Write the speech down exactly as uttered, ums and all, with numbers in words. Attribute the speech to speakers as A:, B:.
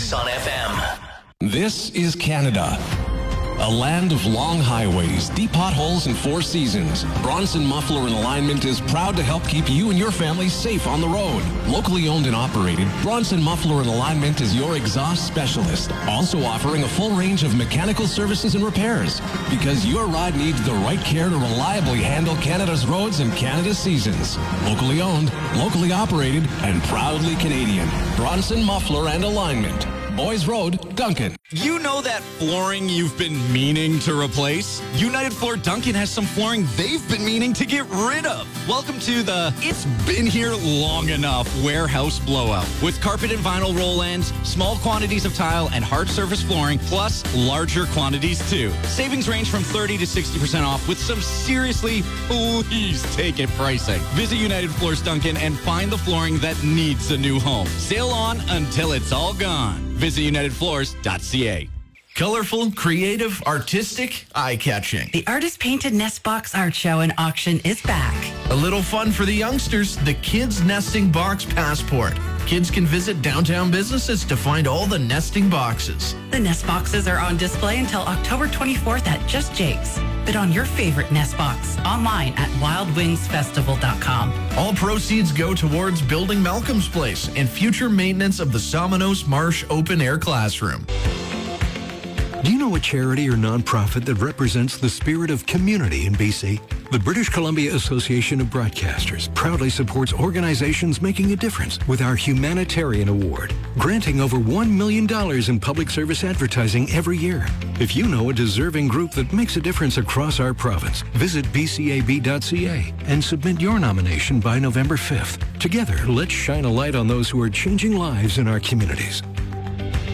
A: Tucson F M.
B: This is Canada. A land of long highways, deep potholes, and four seasons. Bronson Muffler and Alignment is proud to help keep you and your family safe on the road. Locally owned and operated, Bronson Muffler and Alignment is your exhaust specialist. Also offering a full range of mechanical services and repairs. Because your ride needs the right care to reliably handle Canada's roads and Canada's seasons. Locally owned, locally operated, and proudly Canadian. Bronson Muffler and Alignment. Boys Road, Duncan.
C: You know that flooring you've been meaning to replace? United Floor Duncan has some flooring they've been meaning to get rid of. Welcome to the It's Been Here Long Enough warehouse blowout. With carpet and vinyl roll-ends, small quantities of tile and hard surface flooring, plus larger quantities too. Savings range from thirty to sixty percent off with some seriously, please take it pricing. Visit United Floors Duncan and find the flooring that needs a new home. Sale on until it's all gone. Visit united floors dot c a.
D: Colorful, creative, artistic, eye-catching.
E: The artist-painted Nest Box Art Show and Auction is back.
D: A little fun for the youngsters, the Kids Nesting Box Passport. Kids can visit downtown businesses to find all the nesting boxes.
E: The Nest Boxes are on display until October twenty-fourth at Just Jake's. Bid on your favorite Nest Box online at wild wings festival dot com.
D: All proceeds go towards building Malcolm's Place and future maintenance of the Somenos Marsh Open Air Classroom.
F: Do you know a charity or nonprofit that represents the spirit of community in B C? The British Columbia Association of Broadcasters proudly supports organizations making a difference with our Humanitarian Award, granting over one million dollars in public service advertising every year. If you know a deserving group that makes a difference across our province, visit b c a b dot c a and submit your nomination by November fifth. Together, let's shine a light on those who are changing lives in our communities.